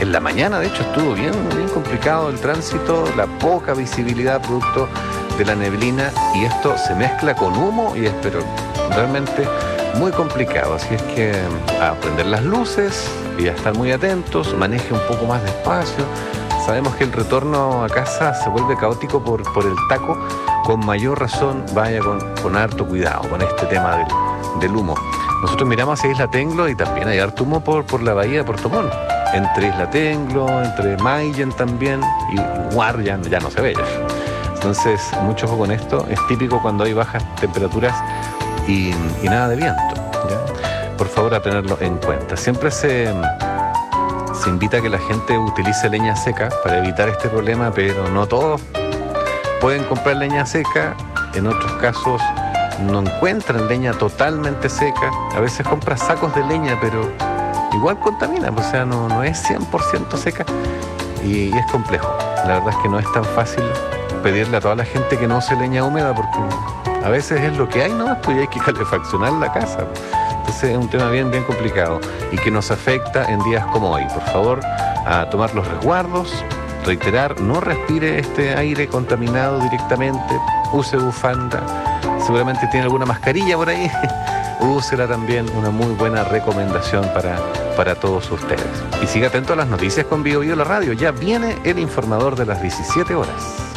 En la mañana, de hecho, estuvo bien complicado el tránsito, la poca visibilidad producto de la neblina, y esto se mezcla con humo y es pero realmente muy complicado. Así es que a prender las luces y a estar muy atentos, maneje un poco más despacio. Sabemos que el retorno a casa se vuelve caótico por el taco. Con mayor razón vaya con harto cuidado con este tema del humo. Nosotros miramos hacia Isla Tenglo y también hay harto humo por la bahía de Puerto Montt. Entre Isla Tenglo, entre Mayen también, y Guar ya no se ve. Entonces, mucho ojo con esto. Es típico cuando hay bajas temperaturas y nada de viento, ¿ya? Por favor, a tenerlo en cuenta. Siempre se invita a que la gente utilice leña seca para evitar este problema, pero no todos pueden comprar leña seca. En otros casos no encuentran leña totalmente seca. A veces compran sacos de leña, pero igual contamina, o sea, no es 100% seca y es complejo. La verdad es que no es tan fácil pedirle a toda la gente que no use leña húmeda, porque a veces es lo que hay, ¿no? Pues hay que calefaccionar la casa. Entonces es un tema bien complicado y que nos afecta en días como hoy. Por favor, a tomar los resguardos, reiterar, no respire este aire contaminado directamente, use bufanda, seguramente tiene alguna mascarilla por ahí, úsela también, una muy buena recomendación para todos ustedes. Y siga atento a las noticias con Bio Bio la radio, ya viene el informador de las 17 horas.